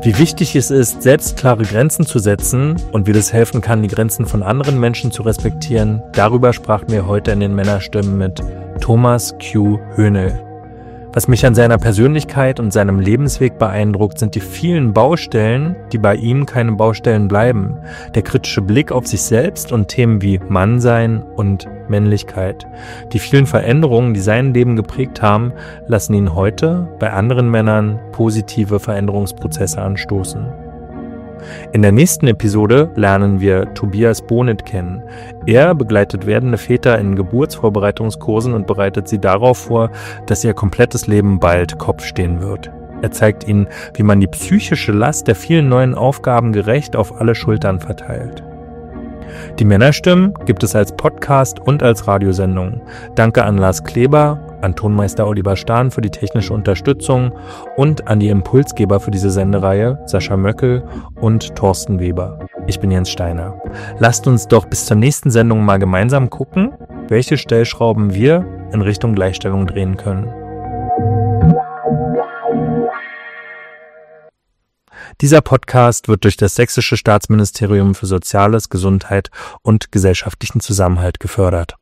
Wie wichtig es ist, selbst klare Grenzen zu setzen und wie das helfen kann, die Grenzen von anderen Menschen zu respektieren, darüber sprachen wir heute in den Männerstimmen mit Thomas Q. Höhnel. Was mich an seiner Persönlichkeit und seinem Lebensweg beeindruckt, sind die vielen Baustellen, die bei ihm keine Baustellen bleiben. Der kritische Blick auf sich selbst und Themen wie Mannsein und Männlichkeit. Die vielen Veränderungen, die sein Leben geprägt haben, lassen ihn heute bei anderen Männern positive Veränderungsprozesse anstoßen. In der nächsten Episode lernen wir Tobias Bonet kennen. Er begleitet werdende Väter in Geburtsvorbereitungskursen und bereitet sie darauf vor, dass ihr komplettes Leben bald Kopf stehen wird. Er zeigt ihnen, wie man die psychische Last der vielen neuen Aufgaben gerecht auf alle Schultern verteilt. Die Männerstimmen gibt es als Podcast und als Radiosendung. Danke an Lars Kleber, an Tonmeister Oliver Stahn für die technische Unterstützung und an die Impulsgeber für diese Sendereihe, Sascha Möckel und Thorsten Weber. Ich bin Jens Steiner. Lasst uns doch bis zur nächsten Sendung mal gemeinsam gucken, welche Stellschrauben wir in Richtung Gleichstellung drehen können. Dieser Podcast wird durch das Sächsische Staatsministerium für Soziales, Gesundheit und gesellschaftlichen Zusammenhalt gefördert.